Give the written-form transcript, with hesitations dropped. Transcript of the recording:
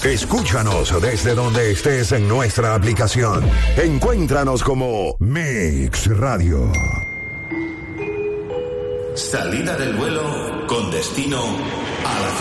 Escúchanos desde donde estés en nuestra aplicación. Encuéntranos como Mix Radio. Salida del vuelo con destino a la